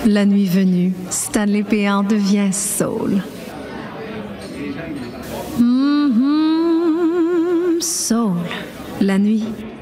La nuit venue, Stanley Péan devient soul. Soul. La nuit,